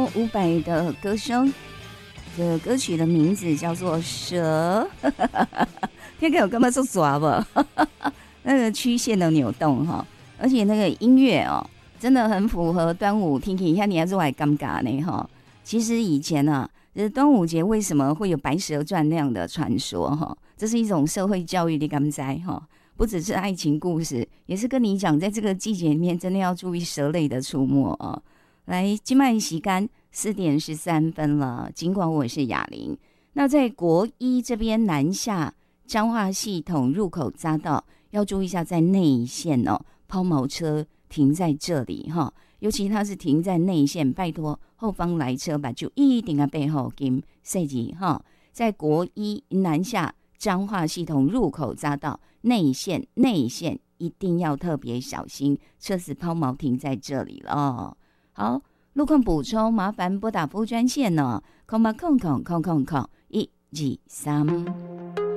伍佰的歌声，这个歌曲的名字叫做《蛇》，听起来有干嘛说抓不？那个曲线的扭动哈，而且那个音乐哦，真的很符合端午。听起来你还是还尴尬呢哈。其实以前啊，端午节为什么会有《白蛇传》那样的传说哈？这是一种社会教育的甘哉哈。不只是爱情故事，也是跟你讲，在这个季节里面，真的要注意蛇类的出没啊！来，今麦洗干4:13了。尽管我是雅玲，那在国一这边南下彰化系统入口匝道，要注意一下，在内线哦，抛锚车停在这里哈，尤其它是停在内线，拜托后方来车吧，就一定要背后跟设计哈，在国一南下彰化系统入口匝道。内线一定要特别小心，车子抛锚停在这里了。好，路况补充，麻烦拨打服务专线哦，0800000123。